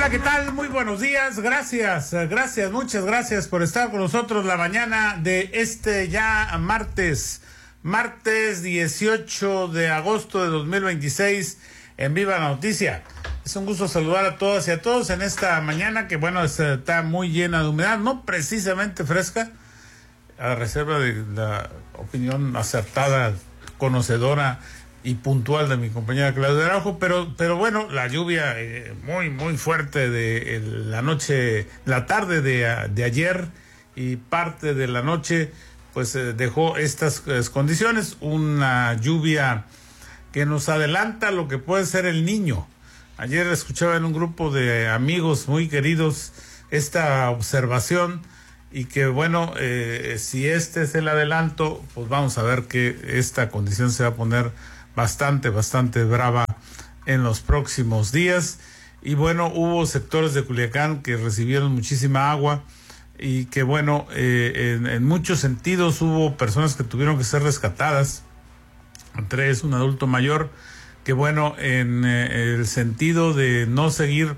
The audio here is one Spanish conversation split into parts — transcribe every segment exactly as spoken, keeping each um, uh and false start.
hola, ¿qué tal? Muy buenos días, gracias, gracias, muchas gracias por estar con nosotros la mañana de este ya martes, martes dieciocho de agosto de dos mil veintiséis en Viva la Noticia. Es un gusto saludar a todas y a todos en esta mañana que, bueno, está muy llena de humedad, no precisamente fresca, a reserva de la opinión acertada, conocedora y puntual de mi compañera Claudia Araujo, pero pero bueno, la lluvia eh, muy muy fuerte de el, la noche, la tarde de, de ayer y parte de la noche, pues eh, dejó estas eh, condiciones, una lluvia que nos adelanta lo que puede ser el Niño. Ayer escuchaba en un grupo de amigos muy queridos esta observación y que bueno, eh, si este es el adelanto, pues vamos a ver que esta condición se va a poner bastante, bastante brava en los próximos días. Y bueno, hubo sectores de Culiacán que recibieron muchísima agua y que bueno, eh, en, en muchos sentidos hubo personas que tuvieron que ser rescatadas, entre ellos un adulto mayor, que bueno, en eh, el sentido de no seguir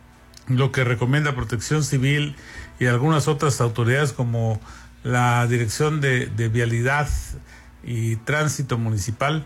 lo que recomienda Protección Civil y algunas otras autoridades como la Dirección de, de Vialidad y Tránsito Municipal,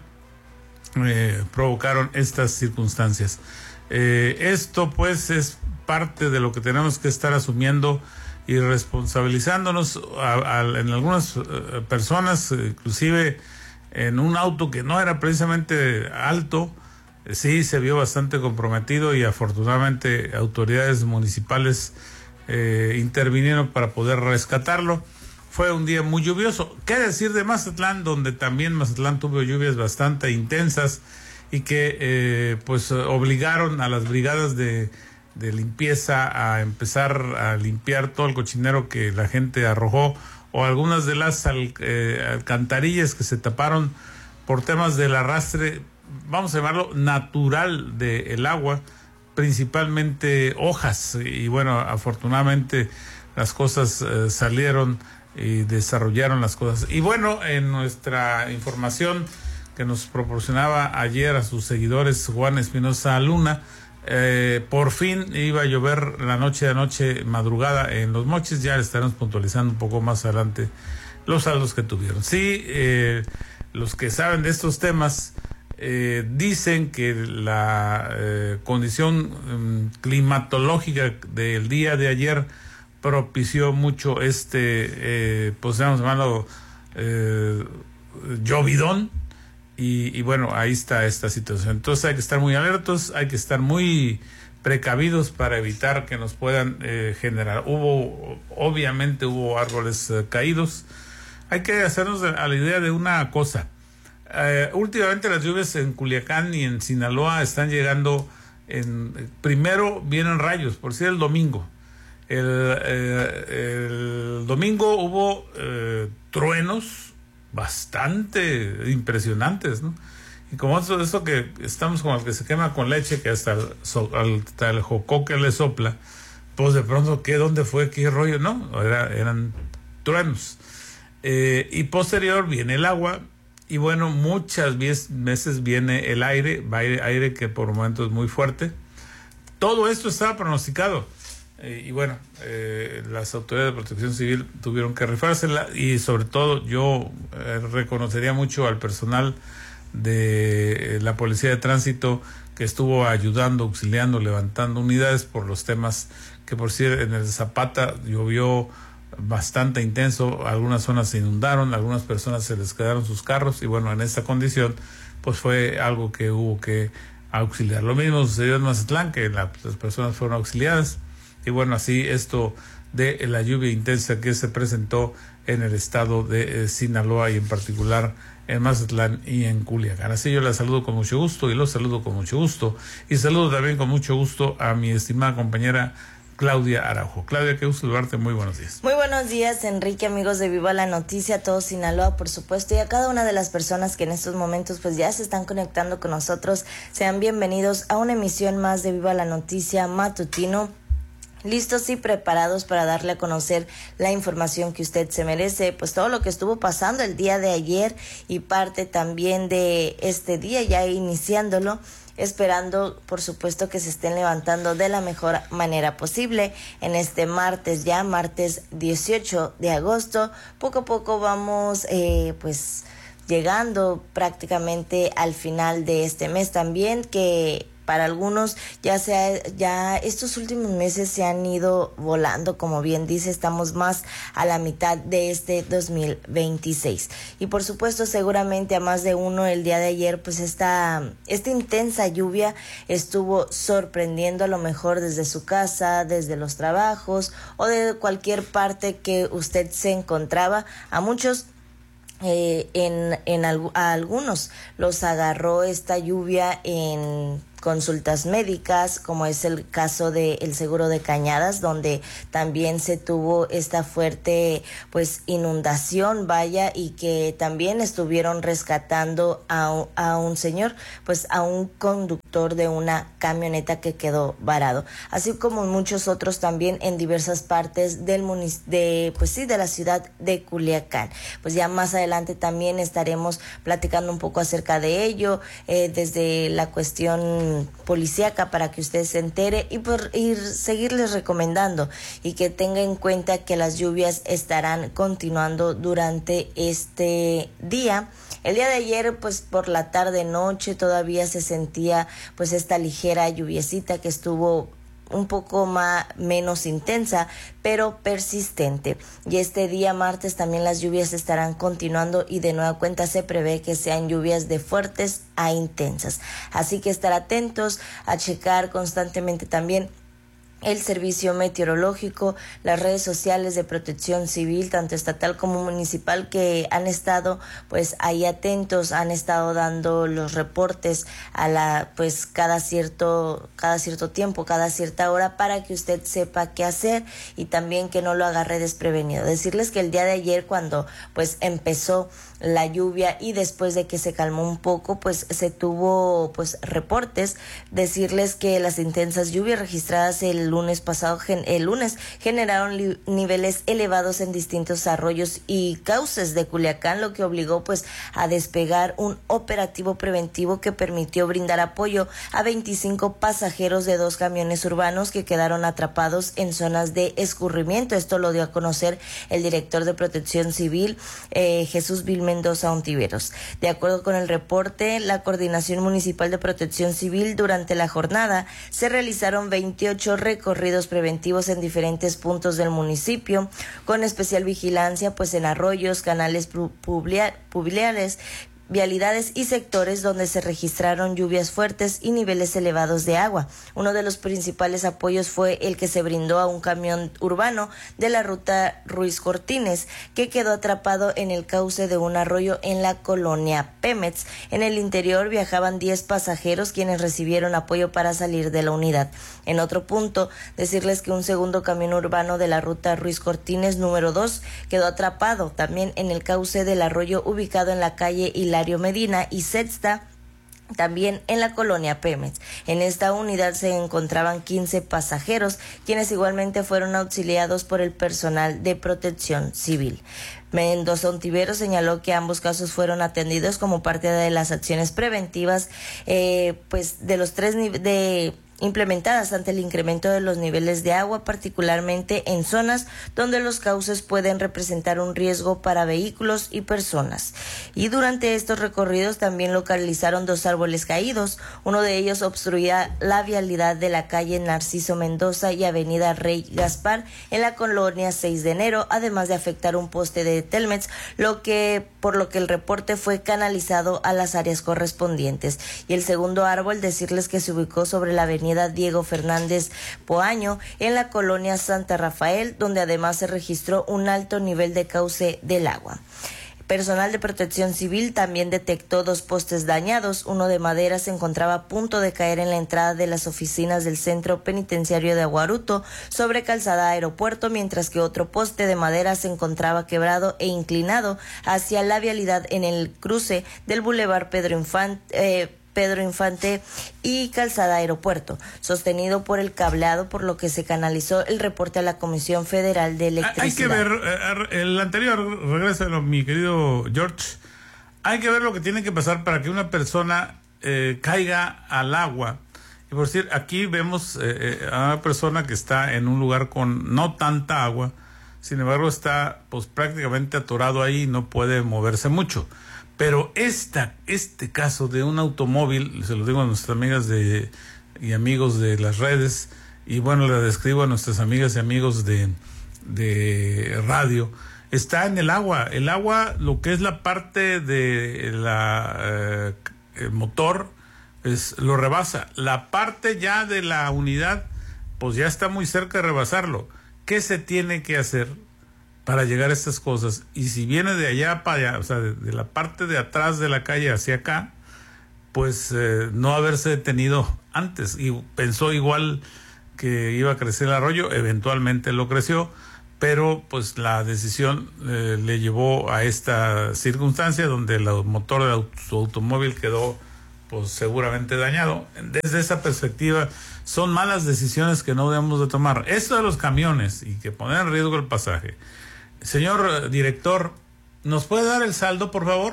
Eh, provocaron estas circunstancias. Eh, esto pues es parte de lo que tenemos que estar asumiendo y responsabilizándonos a, a, en algunas uh, personas, inclusive en un auto que no era precisamente alto, eh, sí se vio bastante comprometido y afortunadamente autoridades municipales eh, intervinieron para poder rescatarlo. Fue un día muy lluvioso. ¿Qué decir de Mazatlán, donde también Mazatlán tuvo lluvias bastante intensas y que eh, pues obligaron a las brigadas de, de limpieza a empezar a limpiar todo el cochinero que la gente arrojó o algunas de las al, eh, alcantarillas que se taparon por temas del arrastre, vamos a llamarlo natural del agua, principalmente hojas. Y bueno, afortunadamente las cosas eh, salieron y desarrollaron las cosas. Y bueno, en nuestra información que nos proporcionaba ayer a sus seguidores Juan Espinosa Luna, eh, por fin iba a llover la noche de anoche, madrugada en Los Mochis. Ya estaremos puntualizando un poco más adelante los saldos que tuvieron. Sí, eh, los que saben de estos temas eh, dicen que la eh, condición um, climatológica del día de ayer propició mucho este, eh, pues vamos a llamarlo, eh, llovidón, y, y bueno, ahí está esta situación. Entonces hay que estar muy alertos, hay que estar muy precavidos para evitar que nos puedan eh, generar. Hubo, obviamente hubo árboles eh, caídos. Hay que hacernos a la idea de una cosa. Eh, últimamente las lluvias en Culiacán y en Sinaloa están llegando en, primero vienen rayos, por decir el domingo. El, eh, el domingo hubo eh, truenos bastante impresionantes, ¿no? Y como eso, eso que estamos como el que se quema con leche, que hasta el, hasta el jocoque le sopla, pues de pronto, ¿qué? ¿Dónde fue? ¿Qué rollo? No, era, eran truenos. Eh, y posterior viene el agua, y bueno, muchas veces viene el aire, aire, aire que por momentos es muy fuerte. Todo esto estaba pronosticado. Eh, y bueno, eh, las autoridades de Protección Civil tuvieron que rifársela, y sobre todo yo eh, reconocería mucho al personal de la Policía de Tránsito que estuvo ayudando, auxiliando, levantando unidades por los temas que, por cierto, en el Zapata llovió bastante intenso, algunas zonas se inundaron, algunas personas se les quedaron sus carros, y bueno, en esta condición pues fue algo que hubo que auxiliar. Lo mismo sucedió en Mazatlán, que la, las personas fueron auxiliadas. Y bueno, así esto de la lluvia intensa que se presentó en el estado de eh, Sinaloa, y en particular en Mazatlán y en Culiacán. Así yo la saludo con mucho gusto y los saludo con mucho gusto. Y saludo también con mucho gusto a mi estimada compañera Claudia Araujo. Claudia, qué gusto saludarte, muy buenos días. Muy buenos días, Enrique, amigos de Viva la Noticia, a todo Sinaloa, por supuesto, y a cada una de las personas que en estos momentos pues ya se están conectando con nosotros. Sean bienvenidos a una emisión más de Viva la Noticia matutino. Listos y preparados para darle a conocer la información que usted se merece, pues todo lo que estuvo pasando el día de ayer y parte también de este día, ya iniciándolo. esperando por supuesto que se estén levantando de la mejor manera posible en este martes, ya martes dieciocho de agosto. Poco a poco vamos eh, pues llegando prácticamente al final de este mes también, que para algunos ya sea ya estos últimos meses se han ido volando, como bien dice, estamos más a la mitad de este dos mil veintiséis. Y por supuesto, seguramente a más de uno el día de ayer, pues esta, esta intensa lluvia estuvo sorprendiendo, a lo mejor desde su casa, desde los trabajos o de cualquier parte que usted se encontraba. A muchos Eh, en, en al, a algunos los agarró esta lluvia en consultas médicas, como es el caso del seguro de Cañadas, donde también se tuvo esta fuerte pues inundación, vaya, y que también estuvieron rescatando a un, a un señor, pues a un conductor de una camioneta que quedó varado, así como muchos otros también en diversas partes del munic- de pues sí de la ciudad de Culiacán. Pues ya más adelante también estaremos platicando un poco acerca de ello, eh, desde la cuestión policíaca, para que usted se entere y por ir seguirles recomendando y que tenga en cuenta que las lluvias estarán continuando durante este día. El día de ayer, pues por la tarde noche todavía se sentía pues esta ligera lluviecita que estuvo un poco más menos intensa, pero persistente. Y este día martes también las lluvias estarán continuando y de nueva cuenta se prevé que sean lluvias de fuertes a intensas. Así que estar atentos a checar constantemente también el servicio meteorológico, las redes sociales de Protección Civil, tanto estatal como municipal, que han estado pues ahí atentos, han estado dando los reportes a la pues cada cierto cada cierto tiempo, cada cierta hora, para que usted sepa qué hacer y también que no lo agarre desprevenido. Decirles que el día de ayer, cuando pues empezó la lluvia y después de que se calmó un poco, pues se tuvo pues reportes, decirles que las intensas lluvias registradas el lunes pasado, el lunes, generaron li- niveles elevados en distintos arroyos y cauces de Culiacán, lo que obligó pues a despegar un operativo preventivo que permitió brindar apoyo a veinticinco pasajeros de dos camiones urbanos que quedaron atrapados en zonas de escurrimiento. Esto lo dio a conocer el director de Protección Civil, eh, Jesús Vilma Mendoza Ontiveros. De acuerdo con el reporte, la Coordinación Municipal de Protección Civil, durante la jornada se realizaron veintiocho recorridos preventivos en diferentes puntos del municipio, con especial vigilancia pues en arroyos, canales pluviales, vialidades y sectores donde se registraron lluvias fuertes y niveles elevados de agua. Uno de los principales apoyos fue el que se brindó a un camión urbano de la ruta Ruiz Cortines, que quedó atrapado en el cauce de un arroyo en la colonia Pemex. En el interior viajaban diez pasajeros, quienes recibieron apoyo para salir de la unidad. En otro punto, decirles que un segundo camión urbano de la ruta Ruiz Cortines número dos quedó atrapado también en el cauce del arroyo ubicado en la calle Hilario Medina y Sexta, también en la colonia Pemex. En esta unidad se encontraban quince pasajeros, quienes igualmente fueron auxiliados por el personal de Protección Civil. Mendoza Ontiveros señaló que ambos casos fueron atendidos como parte de las acciones preventivas, eh, pues de los tres niveles de implementadas ante el incremento de los niveles de agua, particularmente en zonas donde los cauces pueden representar un riesgo para vehículos y personas. Y durante estos recorridos también localizaron dos árboles caídos. Uno de ellos obstruía la vialidad de la calle Narciso Mendoza y avenida Rey Gaspar en la colonia seis de enero, además de afectar un poste de Telmex, lo que por lo que el reporte fue canalizado a las áreas correspondientes. Y el segundo árbol, decirles que se ubicó sobre la avenida Diego Fernández Poaño en la colonia Santa Rafael, donde además se registró un alto nivel de cauce del agua. Personal de Protección Civil también detectó dos postes dañados. Uno de madera se encontraba a punto de caer en la entrada de las oficinas del Centro Penitenciario de Aguaruto sobre Calzada Aeropuerto, mientras que otro poste de madera se encontraba quebrado e inclinado hacia la vialidad en el cruce del Boulevard Pedro Infante, eh, Pedro Infante y Calzada Aeropuerto, sostenido por el cableado, por lo que se canalizó el reporte a la Comisión Federal de Electricidad. Hay que ver, eh, el anterior, regrésalo, mi querido George, hay que ver lo que tiene que pasar para que una persona eh, caiga al agua. Y por decir, aquí vemos eh, a una persona que está en un lugar con no tanta agua, sin embargo está pues prácticamente atorado ahí y no puede moverse mucho. Pero esta, este caso de un automóvil, se lo digo a nuestras amigas de, y amigos de las redes, y bueno, le describo a nuestras amigas y amigos de, de radio, está en el agua. El agua, lo que es la parte de la eh, el motor, es, lo rebasa. La parte ya de la unidad, pues ya está muy cerca de rebasarlo. ¿Qué se tiene que hacer para llegar a estas cosas? Y si viene de allá para allá, o sea, de, de la parte de atrás de la calle hacia acá, pues eh, no haberse detenido antes. Y pensó igual que iba a crecer el arroyo, eventualmente lo creció, pero pues la decisión eh, le llevó a esta circunstancia donde el motor de auto, su automóvil quedó pues seguramente dañado. Desde esa perspectiva son malas decisiones que no debemos de tomar. Esto de los camiones y que poner en riesgo el pasaje. Señor director, ¿nos puede dar el saldo, por favor?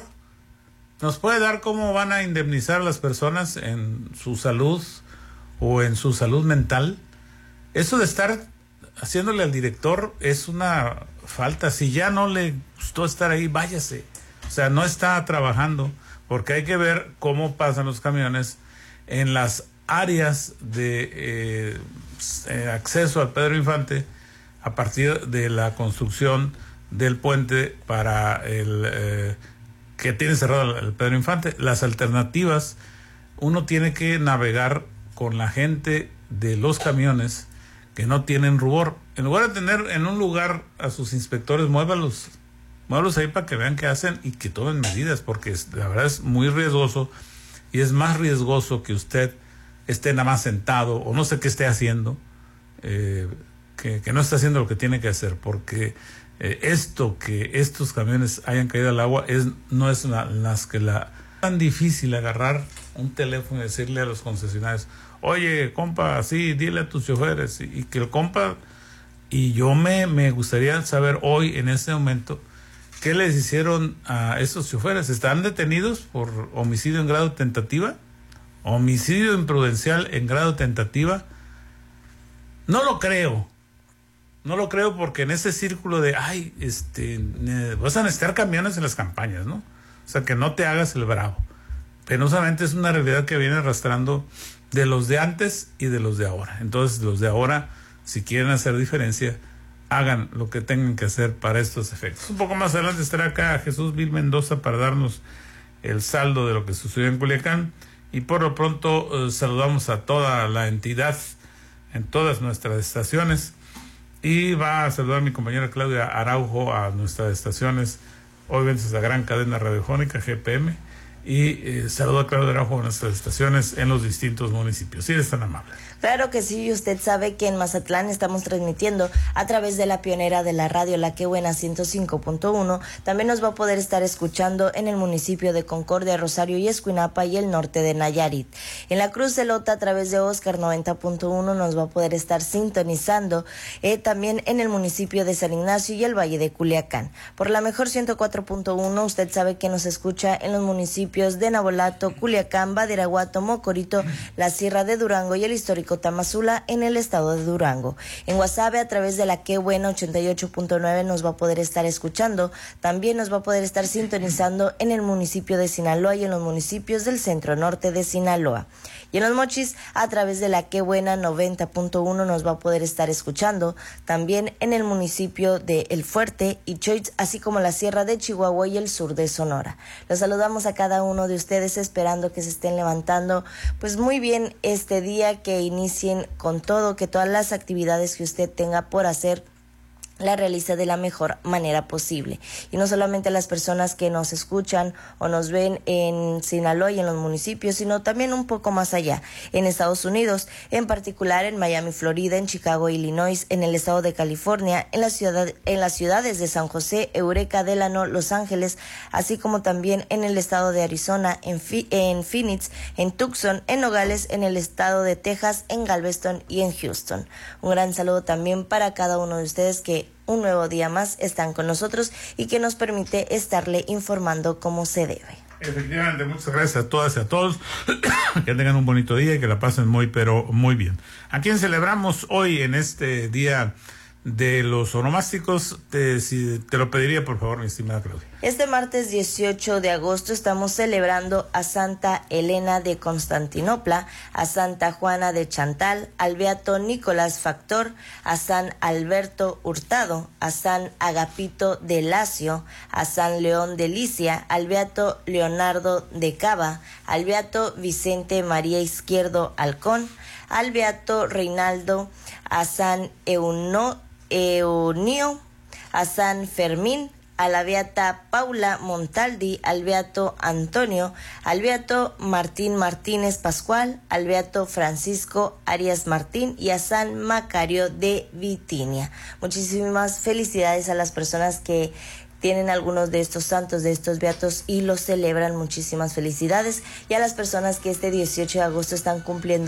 ¿Nos puede dar cómo van a indemnizar a las personas en su salud o en su salud mental? Eso de estar haciéndole al director es una falta. Si ya no le gustó estar ahí, váyase. O sea, no está trabajando, porque hay que ver cómo pasan los camiones en las áreas de eh, eh, acceso al Pedro Infante a partir de la construcción del puente para el eh, que tiene cerrado el Pedro Infante. Las alternativas, uno tiene que navegar con la gente de los camiones que no tienen rubor. En lugar de tener en un lugar a sus inspectores, muévalos, muévalos ahí para que vean qué hacen y que tomen medidas, porque es, la verdad es muy riesgoso, y es más riesgoso que usted esté nada más sentado o no sé qué esté haciendo, eh, que, que no está haciendo lo que tiene que hacer, porque eh, esto que estos camiones hayan caído al agua es no es una, las que la tan difícil agarrar un teléfono y decirle a los concesionarios, oye, compa, sí, dile a tus choferes, y, y que el compa, y yo me, me gustaría saber hoy, en este momento, ¿qué les hicieron a esos choferes? ¿Están detenidos por homicidio en grado de tentativa? ¿Homicidio imprudencial en grado de tentativa? No lo creo. No lo creo, porque en ese círculo de, ay, este, vas a necesitar camiones en las campañas, ¿no? O sea, que no te hagas el bravo. Penosamente es una realidad que viene arrastrando de los de antes y de los de ahora. Entonces, los de ahora, si quieren hacer diferencia, hagan lo que tengan que hacer para estos efectos. Un poco más adelante estará acá Jesús Vil Mendoza para darnos el saldo de lo que sucedió en Culiacán. Y por lo pronto eh, saludamos a toda la entidad en todas nuestras estaciones. Y va a saludar mi compañera Claudia Araujo a nuestras estaciones, obviamente esa gran cadena radiofónica G P M. Y eh, saludo a Claudia Araujo a nuestras estaciones en los distintos municipios. Sí, es tan amable. Claro que sí, usted sabe que en Mazatlán estamos transmitiendo a través de la pionera de la radio, La Que Buena ciento cinco punto uno. También nos va a poder estar escuchando en el municipio de Concordia, Rosario y Escuinapa y el norte de Nayarit. En la Cruz de Lota a través de Oscar noventa punto uno nos va a poder estar sintonizando eh, también en el municipio de San Ignacio y el Valle de Culiacán. Por la Mejor ciento cuatro punto uno, usted sabe que nos escucha en los municipios de Nabolato, Culiacán, Badiraguato, Mocorito, la Sierra de Durango y el histórico Tamazula en el estado de Durango. En Guasave a través de La Que Buena ochenta y ocho punto nueve nos va a poder estar escuchando. También nos va a poder estar sintonizando en el municipio de Sinaloa y en los municipios del centro norte de Sinaloa. Y en Los Mochis a través de La Que Buena noventa punto uno nos va a poder estar escuchando. También en el municipio de El Fuerte y Choix, así como la Sierra de Chihuahua y el sur de Sonora. Los saludamos a cada uno de ustedes, esperando que se estén levantando pues muy bien este día, que inicien con todo, que todas las actividades que usted tenga por hacer la realice de la mejor manera posible. Y no solamente las personas que nos escuchan o nos ven en Sinaloa y en los municipios, sino también un poco más allá, en Estados Unidos, en particular en Miami, Florida, en Chicago, Illinois, en el estado de California, en la ciudad, en las ciudades de San José, Eureka, Delano, Los Ángeles, así como también en el estado de Arizona, en, Fi- en Phoenix, en Tucson, en Nogales, en el estado de Texas, en Galveston y en Houston. Un gran saludo también para cada uno de ustedes que un nuevo día más están con nosotros y que nos permite estarle informando como se debe. Efectivamente, muchas gracias a todas y a todos. Que tengan un bonito día y que la pasen muy, pero muy bien. ¿A quién celebramos hoy en este día de los onomásticos? Te, si, te lo pediría, por favor, mi estimada Claudia. Este martes dieciocho de agosto estamos celebrando a Santa Elena de Constantinopla, a Santa Juana de Chantal, al beato Nicolás Factor, a San Alberto Hurtado, a San Agapito de Lacio, a San León de Licia, al beato Leonardo de Cava, al beato Vicente María Izquierdo Halcón, al beato Reinaldo, a San Euno, Eunio, a San Fermín, a la beata Paula Montaldi, al beato Antonio, al beato Martín Martínez Pascual, al beato Francisco Arias Martín y a San Macario de Bitinia. Muchísimas felicidades a las personas que tienen algunos de estos santos, de estos beatos y los celebran. Muchísimas felicidades, y a las personas que este dieciocho de agosto están cumpliendo